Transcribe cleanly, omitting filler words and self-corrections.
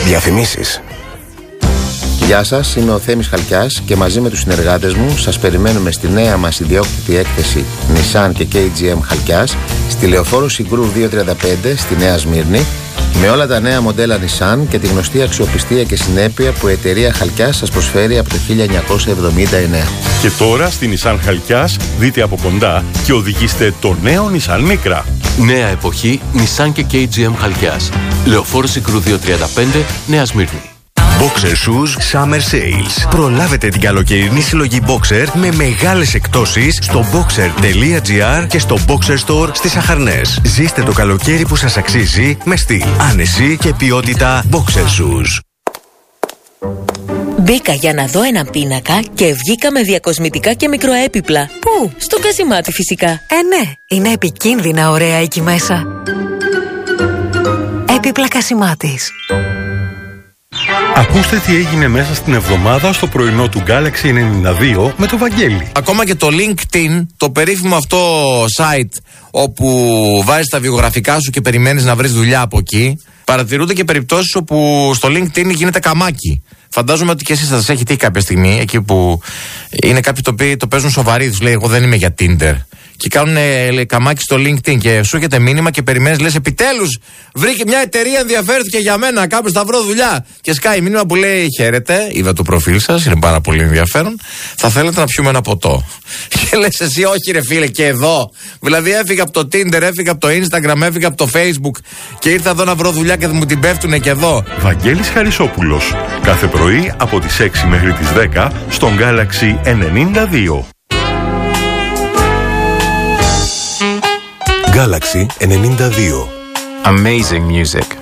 Διαφημίσεις. Γεια σας, είμαι ο Θέμης Χαλκιάς και μαζί με τους συνεργάτες μου σας περιμένουμε στη νέα μας ιδιόκτητη έκθεση Nissan και KGM Χαλκιάς στη Λεωφόρο Συγκρού 235 στη Νέα Σμύρνη, με όλα τα νέα μοντέλα Nissan και τη γνωστή αξιοπιστία και συνέπεια που η εταιρεία Χαλκιάς σας προσφέρει από το 1979. Και τώρα στη Nissan Χαλκιάς δείτε από κοντά και οδηγήστε το νέο Nissan Micra. Νέα εποχή Nissan και KGM Χαλκιάς. Λεωφόρο Συγκρού 235 Νέα Σμύρνη. Boxer Shoes Summer Sales. Προλάβετε την καλοκαιρινή συλλογή Boxer με μεγάλες εκπτώσεις στο boxer.gr και στο Boxer Store στις Αχαρνές. Ζήστε το καλοκαίρι που σας αξίζει με στυλ, άνεση και ποιότητα Boxer Shoes. Μπήκα για να δω έναν πίνακα και βγήκα με διακοσμητικά και μικροέπιπλα. Πού? Στο Κασιμάτι φυσικά. Ναι, είναι επικίνδυνα ωραία εκεί μέσα. Έπιπλα Κασιμάτης. Ακούστε τι έγινε μέσα στην εβδομάδα στο πρωινό του Galaxy 92 με το Βαγγέλη. Ακόμα και το LinkedIn, το περίφημο αυτό site όπου βάζεις τα βιογραφικά σου και περιμένεις να βρεις δουλειά από εκεί, παρατηρούνται και περιπτώσεις όπου στο LinkedIn γίνεται καμάκι. Φαντάζομαι ότι και εσείς θα σας έχει τύχει κάποια στιγμή εκεί που είναι κάποιοι το οποίοι το παίζουν σοβαροί. Τους λέει: εγώ δεν είμαι για Tinder. Και κάνουν καμάκι στο LinkedIn και σου έρχεται μήνυμα και περιμένεις, λες: επιτέλους βρήκε μια εταιρεία, ενδιαφέρθηκε για μένα. Κάπως θα βρω δουλειά. Και σκάει μήνυμα που λέει: χαίρετε, είδα το προφίλ σας, είναι πάρα πολύ ενδιαφέρον. Θα θέλετε να πιούμε ένα ποτό. Και λες εσύ: όχι, ρε φίλε, και εδώ. Δηλαδή έφυγα από το Tinder, έφυγα από το Instagram, έφυγα από το Facebook και ήρθα εδώ να βρω δουλειά και μου την πέφτουνε και εδώ. Βαγγέλης Χαρισόπουλος. Κάθε πρωί από τις 6 μέχρι τις 10 στον Galaxy 92. Galaxy 92. Amazing music.